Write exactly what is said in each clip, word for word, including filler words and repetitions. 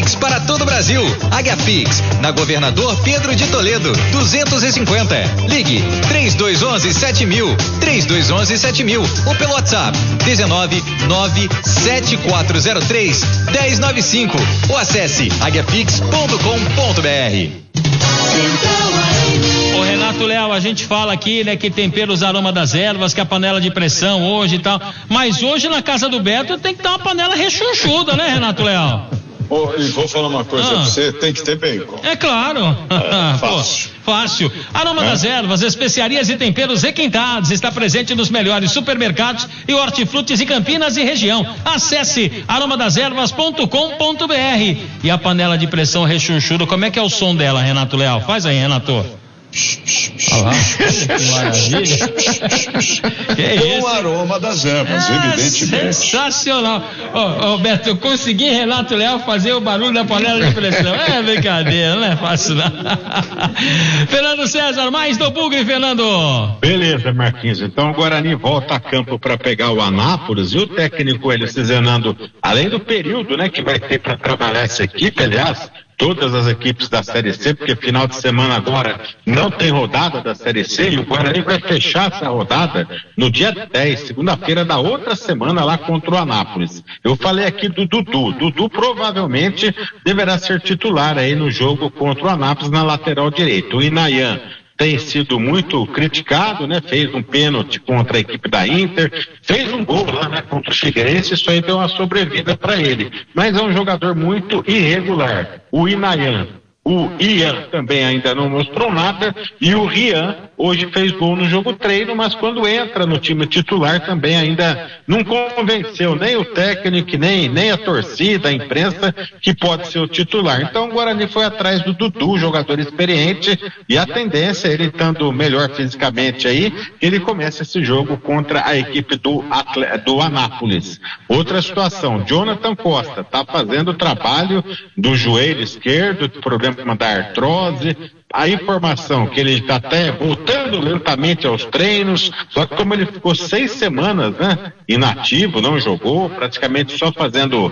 Pix para todo o Brasil. Águia Pix, na Governador Pedro de Toledo, duzentos e cinquenta. Ligue três dois um um sete mil, três dois um um sete mil ou pelo WhatsApp dezenove nove sete quatro zero três um zero nove cinco ou acesse águia pix ponto com ponto br. Ô Renato Leal, a gente fala aqui, né, que temperos aroma das ervas, que a panela de pressão hoje e tal, mas hoje na casa do Beto tem que ter uma panela rechonchuda, né, Renato Leal? Oh, e vou falar uma coisa ah. pra você, tem que ter bacon. É claro. É, fácil. Pô, fácil. Aroma é. das ervas, especiarias e temperos requintados. Está presente nos melhores supermercados e hortifrutis em Campinas e região. Acesse aroma das ervas ponto com ponto br. E a panela de pressão rechonchuda, como é que é o som dela, Renato Leal? Faz aí, Renato. Olha lá, que maravilha. Que o aroma das ervas, é, evidentemente. Sensacional. Ô, oh, oh, Beto, eu consegui, Renato Leal, fazer o barulho da panela de pressão. É brincadeira, não é fácil não. Fernando César, mais do Bugre, Fernando. Beleza, Marquinhos. Então o Guarani volta a campo para pegar o Anápolis e o técnico ele se zenando, além do período, né, que vai ter para trabalhar essa equipe, aliás, todas as equipes da Série C, porque final de semana agora não tem rodada da Série C e o Guarani vai fechar essa rodada no dia dez, segunda-feira da outra semana lá contra o Anápolis. Eu falei aqui do Dudu. Dudu provavelmente deverá ser titular aí no jogo contra o Anápolis na lateral direita. O Inayan tem sido muito criticado, né? Fez um pênalti contra a equipe da Inter, fez um gol lá, né? Contra o Figueirense, isso aí deu uma sobrevida para ele. Mas é um jogador muito irregular. O Inayan, o Ian também ainda não mostrou nada e o Rian hoje fez gol no jogo treino, mas quando entra no time titular também ainda não convenceu nem o técnico, nem, nem a torcida, a imprensa, que pode ser o titular. Então o Guarani foi atrás do Dudu, jogador experiente, e a tendência, ele estando melhor fisicamente aí, ele começa esse jogo contra a equipe do, Atle- do Anápolis. Outra situação, Jonathan Costa está fazendo o trabalho do joelho esquerdo, problema da artrose. A informação que ele está até voltando lentamente aos treinos, só que como ele ficou seis semanas, né, inativo, não jogou, praticamente só fazendo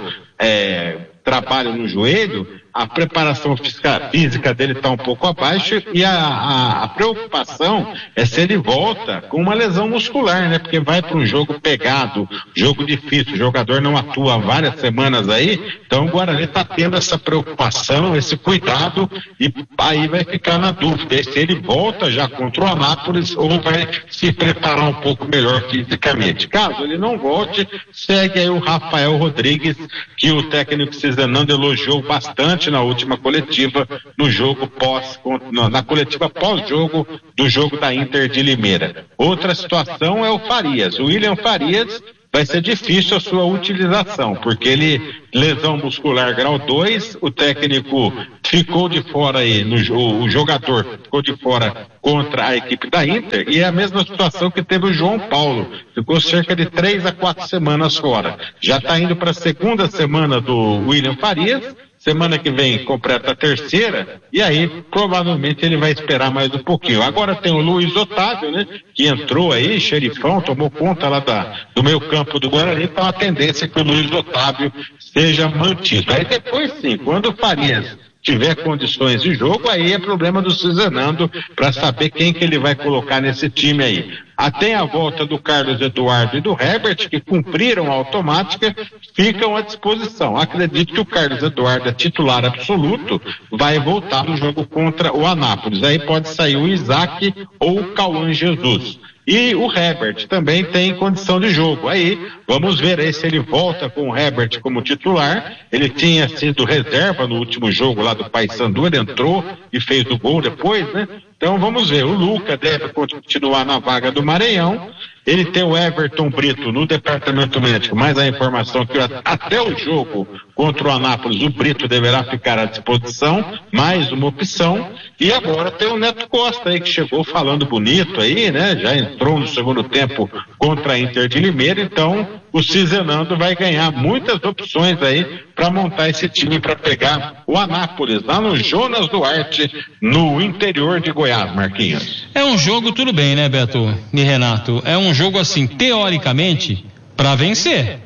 é, trabalho no joelho, a preparação física, física dele está um pouco abaixo e a, a, a preocupação é se ele volta com uma lesão muscular, né? Porque vai para um jogo pegado, jogo difícil, o jogador não atua há várias semanas aí, então o Guarani está tendo essa preocupação, esse cuidado, e aí vai ficar na dúvida se ele volta já contra o Anápolis ou vai se preparar um pouco melhor fisicamente. Caso ele não volte, segue aí o Rafael Rodrigues, que o técnico Cizenando elogiou bastante na última coletiva, no jogo pós, na coletiva pós-jogo do jogo da Inter de Limeira. Outra situação é o Farias. O William Farias vai ser difícil a sua utilização, porque ele, lesão muscular grau dois, o técnico ficou de fora aí, no, o jogador ficou de fora contra a equipe da Inter, e é a mesma situação que teve o João Paulo, ficou cerca de três a quatro semanas fora. Já está indo para a segunda semana do William Farias, semana que vem completa a terceira, e aí provavelmente ele vai esperar mais um pouquinho. Agora tem o Luiz Otávio, né, que entrou aí, xerifão, tomou conta lá da, do meio campo do Guarani, então a tendência é que o Luiz Otávio seja mantido. Aí depois sim, quando o Farias tiver condições de jogo, aí é problema do Cizenando para saber quem que ele vai colocar nesse time aí. Até a volta do Carlos Eduardo e do Herbert, que cumpriram a automática, ficam à disposição. Acredito que o Carlos Eduardo é titular absoluto, vai voltar no jogo contra o Anápolis. Aí pode sair o Isaac ou o Cauã Jesus. E o Herbert também tem condição de jogo. Aí, vamos ver aí se ele volta com o Herbert como titular. Ele tinha sido reserva no último jogo lá do Paysandu, ele entrou e fez o gol depois, né? Então vamos ver, o Luca deve continuar na vaga do Maranhão. Ele tem o Everton Brito no departamento médico, mas a informação é que até o jogo contra o Anápolis, o Brito deverá ficar à disposição, mais uma opção. E agora tem o Neto Costa aí, que chegou falando bonito aí, né? Já entrou no segundo tempo contra a Inter de Limeira, então o Cizenando vai ganhar muitas opções aí para montar esse time para pegar o Anápolis, lá no Jonas Duarte, no interior de Goiás, Marquinhos. É um jogo, tudo bem, né, Beto e Renato? É um jogo assim, teoricamente, para vencer.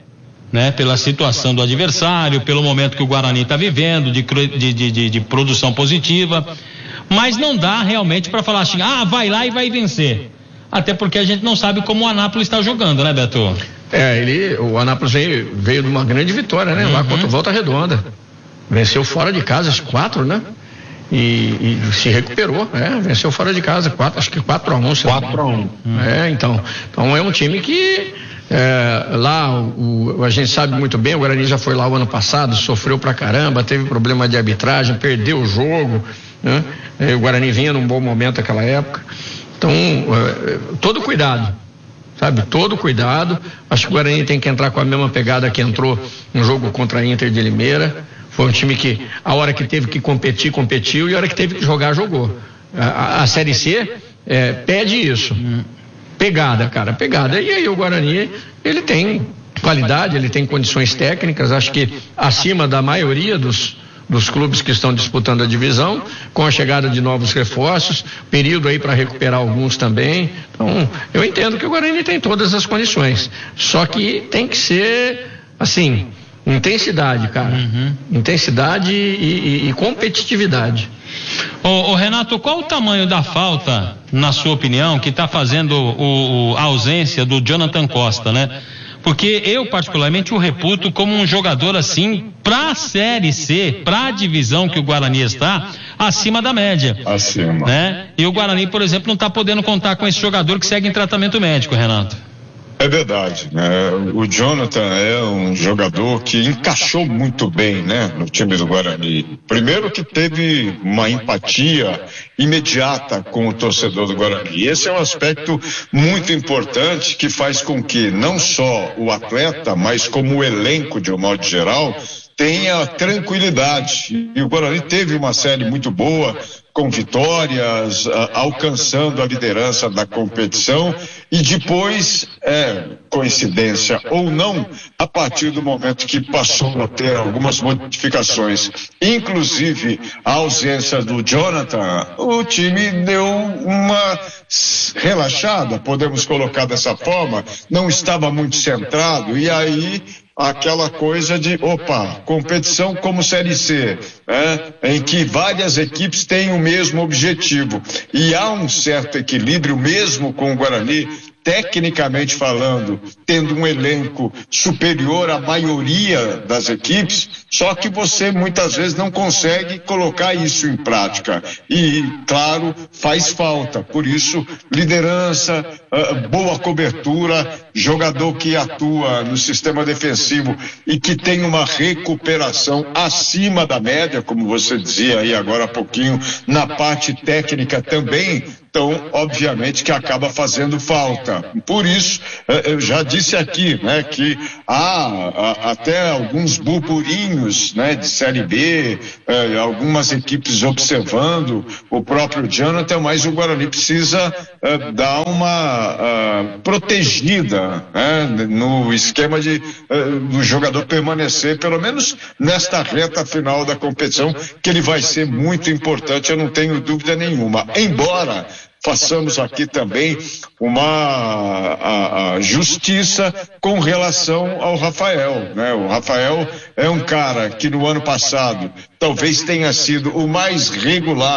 né? Pela situação do adversário, pelo momento que o Guarani está vivendo, de, de, de, de produção positiva, mas não dá realmente para falar assim, ah, vai lá e vai vencer, até porque a gente não sabe como o Anápolis está jogando, né, Beto? É, ele, o Anápolis veio, veio de uma grande vitória, né? Uhum. Lá contra o Volta Redonda, venceu fora de casa as quatro, né? E, e se recuperou, é, venceu fora de casa, quatro, acho que quatro a um. quatro a um. É, então, então é um time que é, lá o, o, a gente sabe muito bem, o Guarani já foi lá o ano passado, sofreu pra caramba, teve problema de arbitragem, perdeu o jogo, né? O Guarani vinha num bom momento naquela época, então é, todo cuidado, sabe, todo cuidado. Acho que o Guarani tem que entrar com a mesma pegada que entrou no jogo contra a Inter de Limeira. Foi um time que, a hora que teve que competir, competiu, e a hora que teve que jogar, jogou. A, a, a Série C é, pede isso. Pegada, cara, pegada. E aí o Guarani, ele tem qualidade, ele tem condições técnicas, acho que acima da maioria dos, dos clubes que estão disputando a divisão, com a chegada de novos reforços, período aí para recuperar alguns também. Então, eu entendo que o Guarani tem todas as condições. Só que tem que ser, assim, intensidade, cara. Uhum. Intensidade e, e, e competitividade. Ô, ô Renato, qual o tamanho da falta, na sua opinião, que está fazendo o, o, a ausência do Jonathan Costa, né? Porque eu particularmente o reputo como um jogador assim, pra Série C, pra divisão que o Guarani está, acima da média. Acima. Né? E o Guarani, por exemplo, não está podendo contar com esse jogador que segue em tratamento médico, Renato. É verdade, né? O Jonathan é um jogador que encaixou muito bem, né, no time do Guarani. Primeiro que teve uma empatia imediata com o torcedor do Guarani. Esse é um aspecto muito importante que faz com que não só o atleta, mas como o elenco de um modo geral, tenha tranquilidade. E o Guarani teve uma série muito boa, com vitórias, uh, alcançando a liderança da competição, e depois, é, coincidência ou não, a partir do momento que passou a ter algumas modificações, inclusive a ausência do Jonathan, o time deu uma relaxada, podemos colocar dessa forma, não estava muito centrado, e aí aquela coisa de, opa, competição como Série C, né, em que várias equipes têm o mesmo objetivo. E há um certo equilíbrio mesmo com o Guarani, tecnicamente falando, tendo um elenco superior à maioria das equipes, só que você muitas vezes não consegue colocar isso em prática. E, claro, faz falta. Por isso, liderança, uh, boa cobertura, jogador que atua no sistema defensivo e que tem uma recuperação acima da média, como você dizia aí agora há pouquinho, na parte técnica também. Então, obviamente que acaba fazendo falta. Por isso, eu já disse aqui, né, que há até alguns burburinhos, né, de Série B, eh, algumas equipes observando o próprio Jonathan, mas o Guarani precisa eh, dar uma uh, protegida, né, no esquema de uh, do jogador permanecer, pelo menos nesta reta final da competição, que ele vai ser muito importante, eu não tenho dúvida nenhuma. Embora façamos aqui também uma a, a justiça com relação ao Rafael, né? O Rafael é um cara que no ano passado talvez tenha sido o mais regular